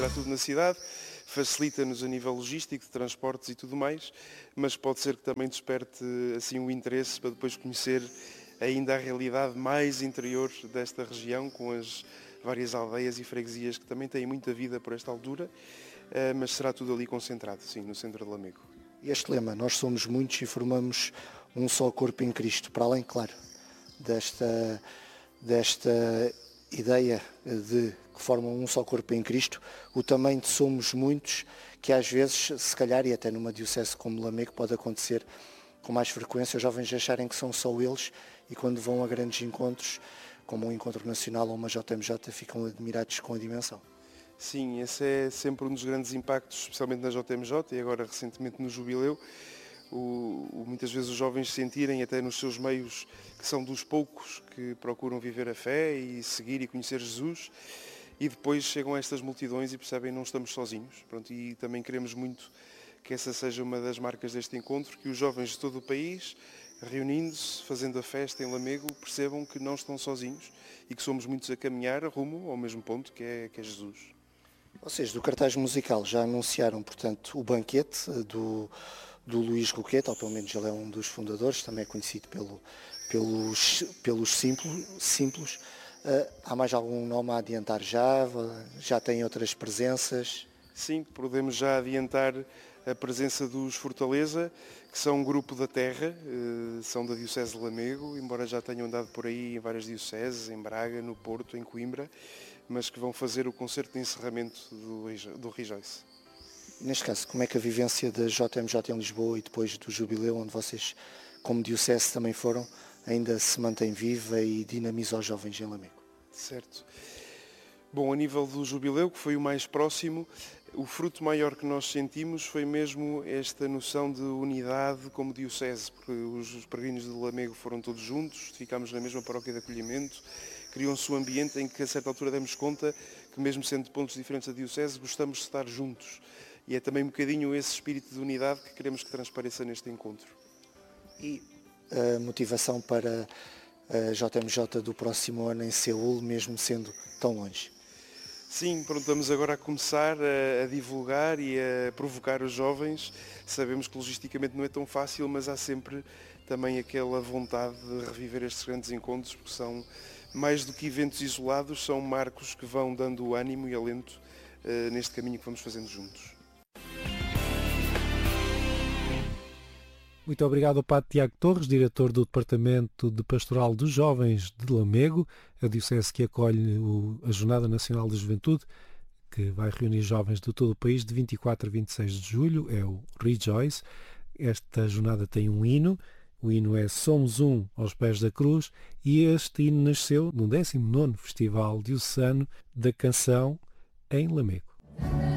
será tudo na cidade, facilita-nos a nível logístico, de transportes e tudo mais, mas pode ser que também desperte assim o interesse para depois conhecer ainda a realidade mais interior desta região, com as várias aldeias e freguesias que também têm muita vida por esta altura, mas será tudo ali concentrado, sim, no centro de Lamego. Este lema, nós somos muitos e formamos um só corpo em Cristo, para além, claro, desta ideia de que formam um só corpo em Cristo, o também de somos muitos, que às vezes, se calhar, e até numa diocese como Lamego, pode acontecer com mais frequência, os jovens acharem que são só eles e quando vão a grandes encontros, como um encontro nacional ou uma JMJ, ficam admirados com a dimensão. Sim, esse é sempre um dos grandes impactos, especialmente na JMJ e agora recentemente no Jubileu, muitas vezes os jovens sentirem até nos seus meios que são dos poucos que procuram viver a fé e seguir e conhecer Jesus e depois chegam a estas multidões e percebem que não estamos sozinhos. Pronto, e também queremos muito que essa seja uma das marcas deste encontro, que os jovens de todo o país, reunindo-se, fazendo a festa em Lamego, percebam que não estão sozinhos e que somos muitos a caminhar rumo ao mesmo ponto que é Jesus. Vocês do cartaz musical já anunciaram, portanto, o banquete do Luís Roqueta, ou pelo menos ele é um dos fundadores, também é conhecido pelos simples. Há mais algum nome a adiantar já? Já tem outras presenças? Sim, podemos já adiantar a presença dos Fortaleza, que são um grupo da terra, são da Diocese de Lamego, embora já tenham andado por aí em várias dioceses, em Braga, no Porto, em Coimbra, mas que vão fazer o concerto de encerramento do Rejoice. Neste caso, como é que a vivência da JMJ em Lisboa e depois do Jubileu, onde vocês, como diocese, também foram, ainda se mantém viva e dinamiza os jovens em Lamego? Certo. Bom, a nível do Jubileu, que foi o mais próximo, o fruto maior que nós sentimos foi mesmo esta noção de unidade como diocese, porque os peregrinos de Lamego foram todos juntos, ficámos na mesma paróquia de acolhimento, criou-se um ambiente em que a certa altura demos conta que mesmo sendo de pontos diferentes da diocese, gostamos de estar juntos. E é também um bocadinho esse espírito de unidade que queremos que transpareça neste encontro. E a motivação para a JMJ do próximo ano em Seul, mesmo sendo tão longe? Sim, pronto, estamos agora a começar a divulgar e a provocar os jovens. Sabemos que logisticamente não é tão fácil, mas há sempre também aquela vontade de reviver estes grandes encontros, porque são mais do que eventos isolados, são marcos que vão dando ânimo e alento neste caminho que vamos fazendo juntos. Muito obrigado ao Padre Tiago Torres, diretor do Departamento de Pastoral dos Jovens de Lamego, a diocese que acolhe a Jornada Nacional da Juventude, que vai reunir jovens de todo o país de 24 a 26 de julho, é o Rejoice. Esta jornada tem um hino, o hino é Somos Um aos Pés da Cruz, e este hino nasceu no 19º Festival Diocesano da Canção em Lamego.